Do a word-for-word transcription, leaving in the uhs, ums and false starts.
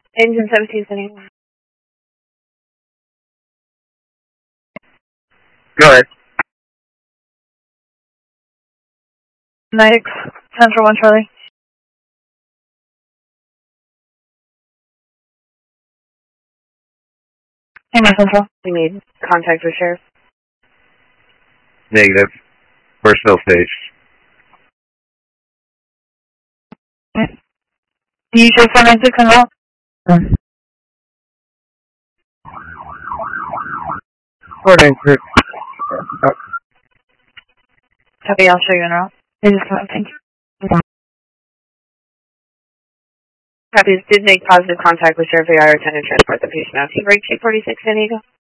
Engine seventeen San Diego. Go ahead. Nix, Central one Charlie. Hey, my Central. We need contact with Sheriff. Negative. Personnel stage. Okay. Do you show four nine six and roll? four nine six. Copy, I'll show you in route. They just come up, thank you. Copy, did make positive contact with Sheriff A I or attendant transport the patient out. He break two forty-six San Diego.